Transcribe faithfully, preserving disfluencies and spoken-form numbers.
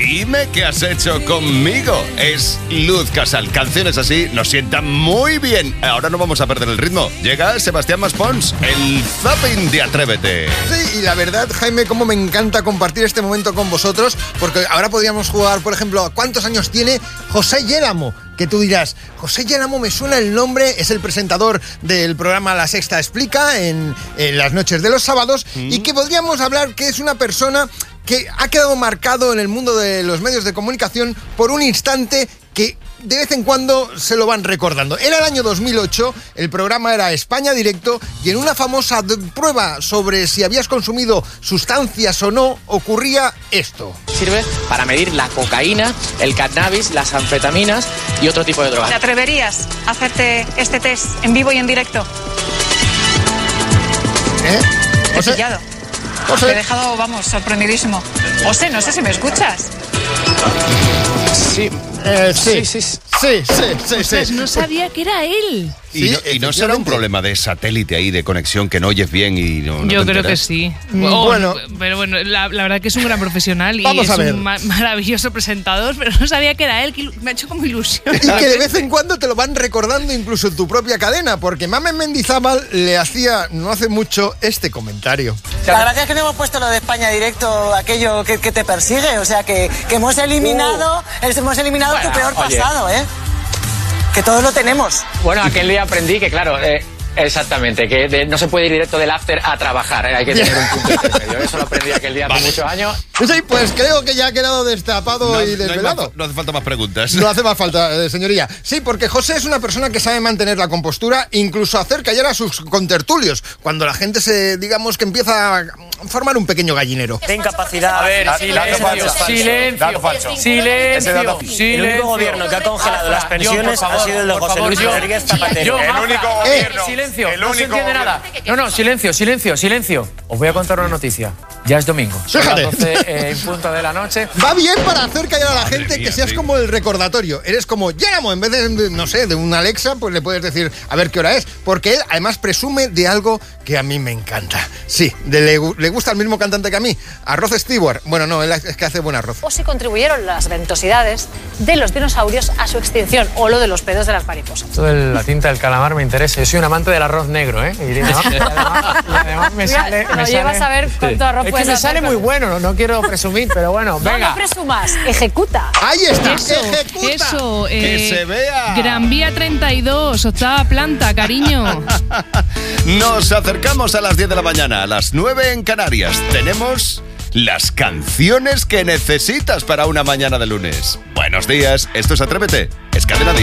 Dime qué has hecho conmigo. Es Luz Casal. Canciones así nos sientan muy bien. Ahora no vamos a perder el ritmo. Llega Sebastián Maspons, el zapping de Atrévete. Sí, y la verdad, Jaime, cómo me encanta compartir este momento con vosotros, porque ahora podríamos jugar, por ejemplo, ¿cuántos años tiene José Yéramo? Que tú dirás, José Yéramo me suena el nombre, es el presentador del programa La Sexta Explica en, en las noches de los sábados, mm. y que podríamos hablar que es una persona que ha quedado marcado en el mundo de los medios de comunicación por un instante que de vez en cuando se lo van recordando. Era el año dos mil ocho, el programa era España Directo, y en una famosa prueba sobre si habías consumido sustancias o no, ocurría esto. Sirve para medir la cocaína, el cannabis, las anfetaminas y otro tipo de drogas. ¿Te atreverías a hacerte este test en vivo y en directo? ¿Eh? Te he pillado. José. Te he dejado, vamos, sorprendidísimo. José, no sé si me escuchas. Sí. Eh, sí, sí, sí, sí, sí, sí, Ostras, sí. no sabía que era él. Y, Sí, no, y no será un problema de satélite ahí, de conexión, que no oyes bien y no, no Yo te creo que enteras. sí. Mm, Oh, bueno. Pero bueno, la, la verdad que es un gran profesional y Vamos es a ver. un ma- maravilloso presentador, pero no sabía que era él, que ilu- me ha hecho como ilusión. Y que de vez en cuando te lo van recordando incluso en tu propia cadena, porque Mamen Mendizábal le hacía no hace mucho este comentario. La verdad es que no hemos puesto lo de España Directo, aquello que, que te persigue, o sea que, que hemos eliminado, hemos eliminado Bueno, tu peor oye. pasado, ¿eh? Que todos lo tenemos. Bueno, aquel día aprendí que, claro, eh, exactamente, que de- no se puede ir directo del after a trabajar, ¿eh? Hay que tener un punto intermedio. Eso lo aprendí aquel día hace muchos años. Sí, pues creo que ya ha quedado destapado No, y no hay desvelado. más- no hace falta más preguntas. No hace más falta, eh, señoría. Sí, porque José es una persona que sabe mantener la compostura, incluso hacer callar a sus contertulios, cuando la gente se, digamos, que empieza a formar un pequeño gallinero. De incapacidad. A ver, Da- silencio, dato falso. silencio, Dato falso. silencio, El único silencio. gobierno que ha congelado las Yo, pensiones por favor, ha sido el de por José favor, Luis yo- Rodríguez Zapatero. Yo, El Rafa, único eh, gobierno. silencio, El no se único entiende gobierno. nada. No, no, silencio, silencio, silencio. Os voy a contar una noticia. Ya es domingo. Son Fíjate. las doce eh, en punto de la noche. Va bien para hacer callar a la gente, mía, que seas sí. como el recordatorio. Eres como Yéramo, en vez de, no sé, de un Alexa, pues le puedes decir a ver qué hora es. Porque él además presume de algo que a mí me encanta. Sí, de- le, gu- le gusta al mismo cantante que a mí. Arroz Stewart. Bueno, no, él es que hace buen arroz. O si contribuyeron las ventosidades de los dinosaurios a su extinción, o lo de los pedos de las mariposas. Esto de la tinta del calamar me interesa. Yo soy un amante del arroz negro, ¿eh? Y además, y además- y además me Mira, sale... te lo me llevas sale- a ver cuánto arroz Es que puedes me hacer sale con- muy bueno, no, no quiero presumir, pero bueno, No, venga. no presumas, ejecuta. ¡Ahí está! Eso, ¡Ejecuta! eso. ¡Que eh, se vea! Gran Vía treinta y dos, octava planta, cariño. Nos acercamos a las diez de la mañana, a las nueve en Canarias. Tenemos las canciones que necesitas para una mañana de lunes. Buenos días, esto es Atrévete, es Cadena